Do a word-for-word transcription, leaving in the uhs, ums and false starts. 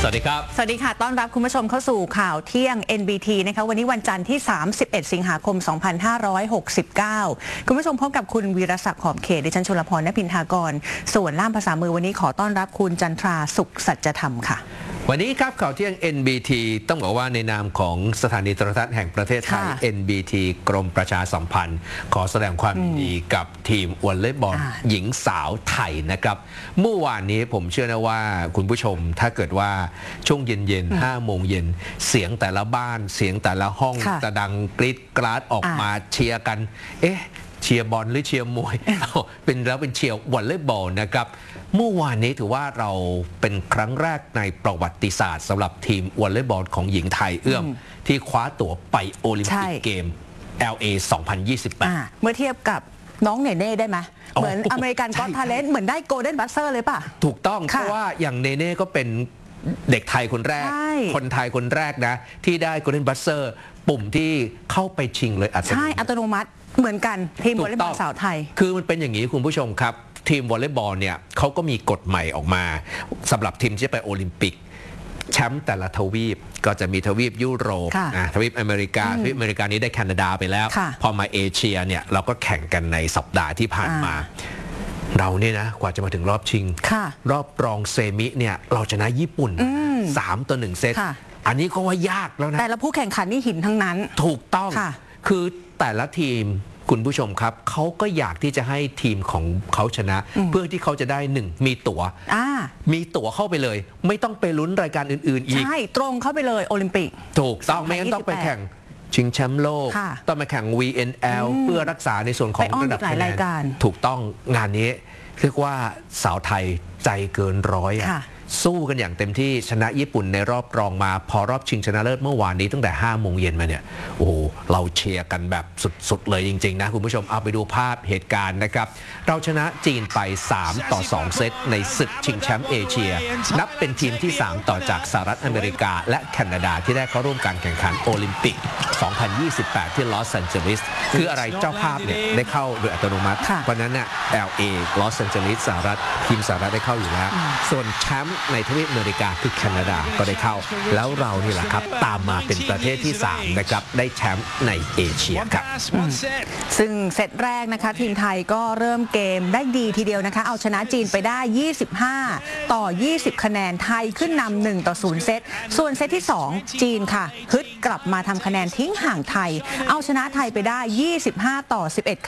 วัสดีครับสวัสดีค่ะต้อนรับคุณผู้ชมเข้าสู่ข่าวเที่ยง เอ็น บี ที นะคะวันนี้วันจันทร์ที่สามสิบเอ็ดสิงหาคมสองพันห้าร้อยหกสิบเก้าคุณผู้ชมพบกับคุณวีรศักดิ์หอมเขตดิฉันชลพร ณ พินทากรส่วนล่ามภาษามือวันนี้ขอต้อนรับคุณจันทราสุขสัจธรรมค่ะวันนี้ครับข่าวเที่ยง เอ็น บี ที ต้องบอกว่าในนามของสถานีโทรทัศน์แห่งประเทศไทย เอ็น บี ที กรมประชาสัมพันธ์ขอแสดงความยินดีกับทีมวอลเลย์บอลหญิงสาวไทยนะครับเมื่อวานนี้ผมเชื่อนะว่าคุณผู้ชมถ้าเกิดว่าช่วงเย็นๆห้าโมงเย็นเสียงแต่ละบ้านเสียงแต่ละห้องจะดังกรี๊ดกราดออกมาเชียร์กันเอ๊ะเชียร์บอลหรือเชียร์มวยเป็นแล้วเป็นเชียร์วอลเลย์บอลนะครับเมื่อวานนี้ถือว่าเราเป็นครั้งแรกในประวัติศาสตร์สำหรับทีมวอลเลย์บอลของหญิงไทยเอื้อมที่คว้าตั๋วไปโอลิมปิกเกม แอล เอ สองพันยี่สิบแปดเมื่อเทียบกับน้องเนเน่ได้ไหมเหมือนอเมริกันก็อตทาเลนต์เหมือนได้โกลเด้นบัสเซอร์เลยป่ะถูกต้องเพราะว่าอย่างเนเน่ก็เป็นเด็กไทยคนแรกคนไทยคนแรกนะที่ได้โกลเด้นบัสเซอร์ปุ่มที่เข้าไปชิงเลยอัตโนมัติใช่อัตโนมัติเหมือนกันทีมวอลเลย์บอลสาวไทยคือมันเป็นอย่างนี้คุณผู้ชมครับทีมวอลเลย์บอลเนี่ยเขาก็มีกฎใหม่ออกมาสำหรับทีมที่จะไปโอลิมปิกแชมป์แต่ละทวีปก็จะมีทวีปยุโรปทวีปอเมริกาทวีปอเมริกานี้ได้แคนาดาไปแล้วพอมาเอเชียเนี่ยเราก็แข่งกันในสัปดาห์ที่ผ่านมาเราเนี่ยนะกว่าจะมาถึงรอบชิงรอบรองเซมิเนี่ยเราชนะญี่ปุ่นสามต่อหนึ่งเซตอันนี้ก็ว่ายากแล้วนะแต่ละผู้แข่งขันนี่หินทั้งนั้นถูกต้องคือแต่ละทีมคุณผู้ชมครับเขาก็อยากที่จะให้ทีมของเขาชนะเพื่อที่เขาจะได้หนึ่งมีตัว๋วมีตั๋วเข้าไปเลยไม่ต้องไปลุ้นรายการอื่นๆอีกใช่ตรงเข้าไปเลยโอลิมปิกถูกต้องไม่งั้นต้องไปแข่งชิงแชมป์โลกต้องมาแข่ง วี เอ็น แอล เพื่อรักษาในส่วนของระดับคะแนนถูกต้องงานนี้เรียกว่าสาวไทยใจเกินร้อยสู้กันอย่างเต็มที่ชนะญี่ปุ่นในรอบรองมาพอรอบชิงชนะเลิศเมื่อวานนี้ตั้งแต่ห้าโมงเย็นมาเนี่ยโอ้เราเชียร์กันแบบสุดๆเลยจริงๆนะคุณผู้ชมเอาไปดูภาพเหตุการณ์นะครับเราชนะจีนไปสามต่อสองเซตในศึกชิงแชมป์เอเชียนับเป็นทีมที่สามต่อจากสหรัฐอเมริกาและแคนาดาที่ได้เข้าร่วมการแข่งขันโอลิมปิกสองพันยี่สิบแปดที่ลอสแอนเจลิสคืออะไรเจ้าภาพเนี่ยได้เข้าโดยอัตโนมัติเพราะนั้นเนี่ย แอล เอ ลอสแอนเจลิสสหรัฐทีมสหรัฐได้เข้าอยู่แล้วส่วนแชมป์ในทวีปอเมริกาคือแคนาดาก็ได้เข้าแล้วเรานี่แหละครับตามมาเป็นประเทศที่สามนะครับได้แชมป์ในเอเชียครับซึ่งเซตแรกนะคะทีมไทยก็เริ่มเกมได้ดีทีเดียวนะคะเอาชนะจีนไปได้ยี่สิบห้าต่อยี่สิบคะแนนไทยขึ้นนำหนึ่งต่อศูนย์เซตส่วนเซตที่สองจีนค่ะฮึดกลับมาทำคะแนนทิ้งห่างไทยเอาชนะไทยไปได้ยี่สิบห้าต่อสิบเอ็ด